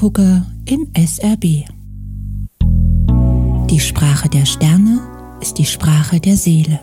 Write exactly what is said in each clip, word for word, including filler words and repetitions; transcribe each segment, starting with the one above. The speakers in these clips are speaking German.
Sterngucker im S R B. Die Sprache der Sterne ist die Sprache der Seele.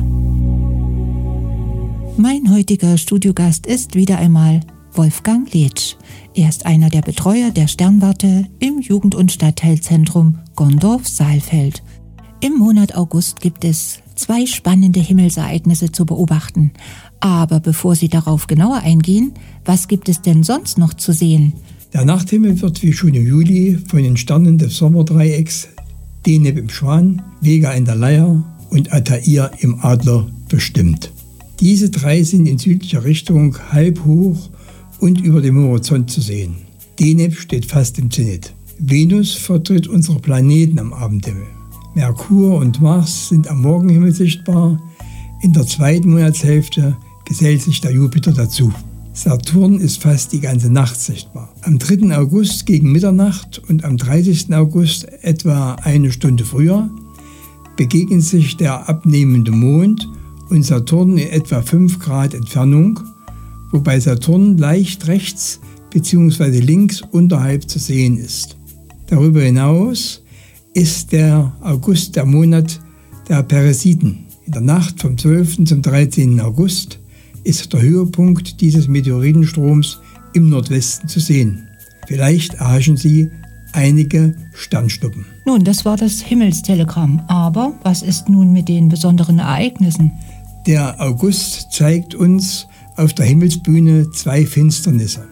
Mein heutiger Studiogast ist wieder einmal Wolfgang Letsch. Er ist einer der Betreuer der Sternwarte im Jugend- und Stadtteilzentrum Gondorf-Saalfeld. Im Monat August gibt es zwei spannende Himmelsereignisse zu beobachten. Aber bevor Sie darauf genauer eingehen, was gibt es denn sonst noch zu sehen? Der Nachthimmel wird wie schon im Juli von den Sternen des Sommerdreiecks Deneb im Schwan, Vega in der Leier und Altair im Adler bestimmt. Diese drei sind in südlicher Richtung halb hoch und über dem Horizont zu sehen. Deneb steht fast im Zenit. Venus vertritt unsere Planeten am Abendhimmel. Merkur und Mars sind am Morgenhimmel sichtbar. In der zweiten Monatshälfte gesellt sich der Jupiter dazu. Saturn ist fast die ganze Nacht sichtbar. Am dritten August gegen Mitternacht und am dreißigsten August etwa eine Stunde früher begegnen sich der abnehmende Mond und Saturn in etwa fünf Grad Entfernung, wobei Saturn leicht rechts bzw. links unterhalb zu sehen ist. Darüber hinaus ist der August der Monat der Peresiden. In der Nacht vom zwölften zum dreizehnten August ist der Höhepunkt dieses Meteoritenstroms im Nordwesten zu sehen. Vielleicht erhaschen Sie einige Sternschnuppen. Nun, das war das Himmelstelegramm. Aber was ist nun mit den besonderen Ereignissen? Der August zeigt uns auf der Himmelsbühne zwei Finsternisse.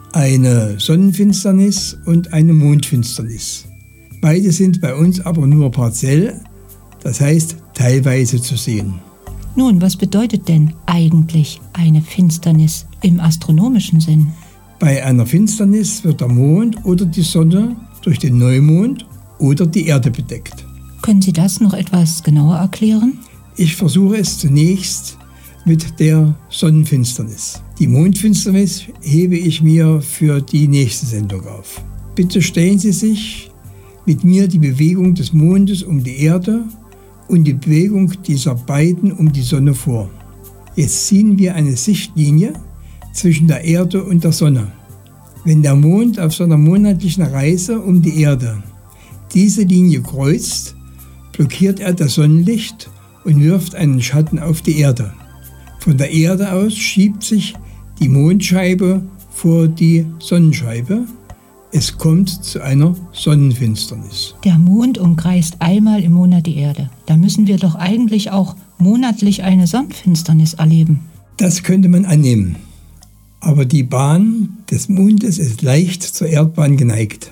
Eine Sonnenfinsternis und eine Mondfinsternis. Beide sind bei uns aber nur partiell, das heißt teilweise zu sehen. Nun, was bedeutet denn eigentlich eine Finsternis im astronomischen Sinn? Bei einer Finsternis wird der Mond oder die Sonne durch den Neumond oder die Erde bedeckt. Können Sie das noch etwas genauer erklären? Ich versuche es zunächst mit der Sonnenfinsternis. Die Mondfinsternis hebe ich mir für die nächste Sendung auf. Bitte stellen Sie sich mit mir die Bewegung des Mondes um die Erde und die Bewegung dieser beiden um die Sonne vor. Jetzt ziehen wir eine Sichtlinie zwischen der Erde und der Sonne. Wenn der Mond auf seiner monatlichen Reise um die Erde diese Linie kreuzt, blockiert er das Sonnenlicht und wirft einen Schatten auf die Erde. Von der Erde aus schiebt sich die Mondscheibe vor die Sonnenscheibe. Es kommt zu einer Sonnenfinsternis. Der Mond umkreist einmal im Monat die Erde. Da müssen wir doch eigentlich auch monatlich eine Sonnenfinsternis erleben. Das könnte man annehmen. Aber die Bahn des Mondes ist leicht zur Erdbahn geneigt.